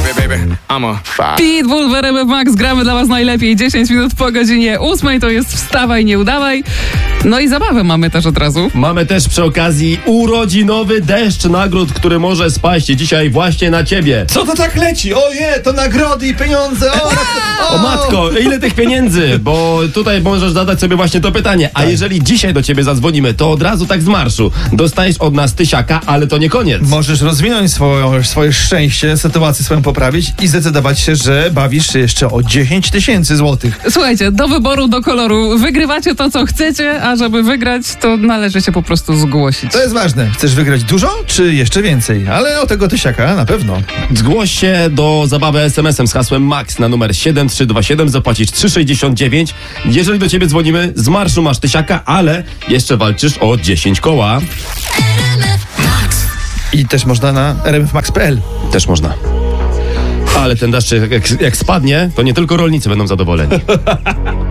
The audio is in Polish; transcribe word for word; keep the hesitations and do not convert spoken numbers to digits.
Pitbull w R M F Max, gramy dla was najlepiej. dziesięć minut po godzinie ósmej to jest wstawaj, nie udawaj. No i zabawę mamy też od razu. Mamy też przy okazji urodzinowy deszcz nagród, który może spaść dzisiaj właśnie na ciebie. Co to tak leci? Oje, to nagrody i pieniądze. O, o. O matko, ile tych pieniędzy? Bo tutaj możesz zadać sobie właśnie to pytanie. A jeżeli dzisiaj do ciebie zadzwonimy, to od razu tak z marszu dostajesz od nas tysiaka, ale to nie koniec. Możesz rozwinąć swoje, swoje szczęście, sytuację swoją poprawić i zdecydować się, że bawisz się jeszcze o dziesięć tysięcy złotych. Słuchajcie, do wyboru, do koloru. Wygrywacie to, co chcecie, a żeby wygrać, to należy się po prostu zgłosić. To jest ważne. Chcesz wygrać dużo, czy jeszcze więcej? Ale o tego tysiaka na pewno. Zgłoś się do zabawy es em esem z hasłem MAX na numer siedem trzy dwa siedem, zapłacisz trzy sześćdziesiąt dziewięć. Jeżeli do ciebie dzwonimy, z marszu masz tysiaka, ale jeszcze walczysz o dziesięć koła. I też można na r m f max kropka p l. Też można. Ale ten deszcz jak, jak spadnie, to nie tylko rolnicy będą zadowoleni.